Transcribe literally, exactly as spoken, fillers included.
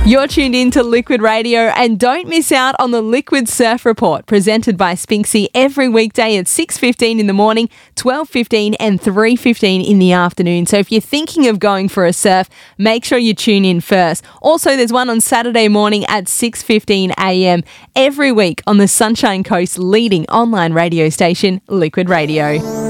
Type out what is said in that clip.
You're tuned in to Liquid Radio, and don't miss out on the Liquid Surf Report presented by Spinksy every weekday at six fifteen in the morning, twelve fifteen and three fifteen in the afternoon. So if you're thinking of going for a surf, make sure you tune in first. Also, there's one on Saturday morning at six fifteen a m every week on the Sunshine Coast's leading online radio station, Liquid Radio.